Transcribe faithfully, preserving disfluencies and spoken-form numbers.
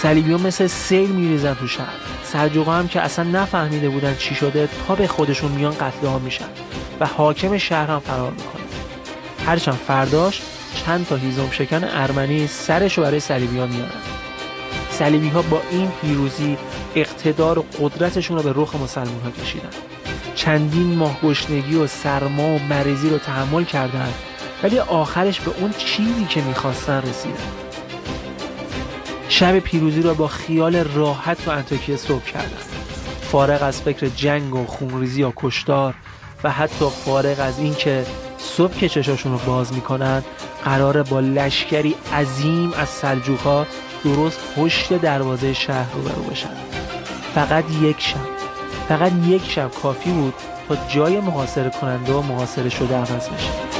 صلیبی‌ها مثل سیل میریزن تو شهر. سلجوق‌ها هم که اصلا نفهمیده بودن چی شده تا به خودشون میان قتل عام میشن و حاکم شهر هم فرار میکنه. هرچند فرداش چند تا هیزم شکن ارمنی سرشو برای صلیبی‌ها میارن. صلیبی‌ها با این پیروزی اقتدار و قدرتشون رو به رخ مسلمان‌ها کشیدن. چندین ماه گشنگی و سرما و مریضی رو تحمل کردن ولی آخرش به اون چیزی که میخواستن رسیدن. شب پیروزی رو با خیال راحت تو انطاکیه صبح کردن، فارغ از فکر جنگ و خونریزی یا کشتار و حتی فارغ از این که صبح که چشاشون رو باز میکنن قراره با لشکری عظیم از سلجوق‌ها درست پشت دروازه شهر روبرو بشن. فقط یک شب فقط یک شب کافی بود تا جای محاصره کننده و محاصره شده عوض بشه.